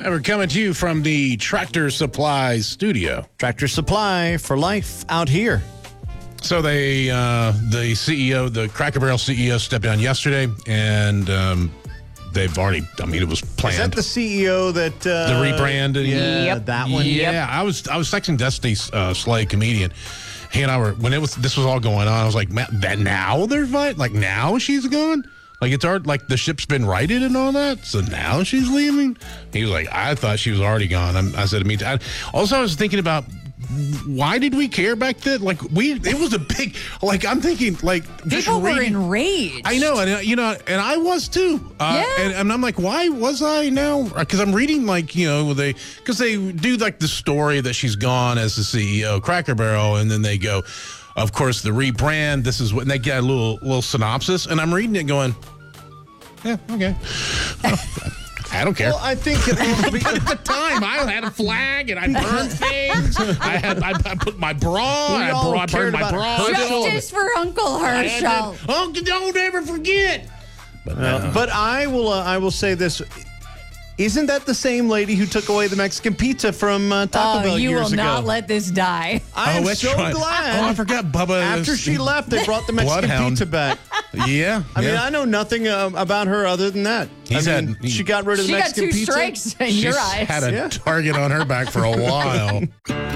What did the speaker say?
And we're coming to you from the Tractor Supply studio. Tractor Supply for life out here. So the CEO, the Cracker Barrel CEO, stepped down yesterday, and they've already. I mean, it was planned. Is that the CEO that the rebrand? Yeah, that one. Yeah, I was texting Destiny Slay, comedian. He and I were this was all going on. I was like, "Man, that now they're fighting. Like now she's gone. Like it's already like the ship's been righted and all that. So now she's leaving." He was like, "I thought she was already gone." I said, "Me too." Also, I was thinking about, why did we care back then? Like it was a big, like I'm thinking like people were enraged. I know, and and I was too. And I'm like, why was I now? Because I'm reading because they do like the story that she's gone as the CEO of Cracker Barrel, and then they go, of course, the rebrand. This is what, and they get a little synopsis, and I'm reading it going, yeah, okay. I don't care. Well, I think at the time I had a flag and I burned things. I put my bra. I burned my bra. Justice for Uncle Herschel. Uncle, don't ever forget. But I will say this. Isn't that the same lady who took away the Mexican pizza from Taco Bell you years will ago? not let this die. I'm so glad. Oh, I forgot Bubba. After she left, they brought the Mexican Bloodhound. pizza back. Yeah. I mean, I know nothing about her other than that. She got rid of the Mexican pizza. She got 2 strikes in your eyes. Had a target on her back for a while.